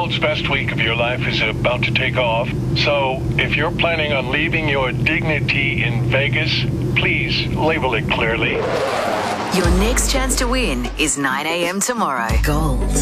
world's best week of your life is about to take off. So, if you're planning on leaving your dignity in Vegas, please label it clearly. Your next chance to win is 9 a.m. tomorrow. Gold.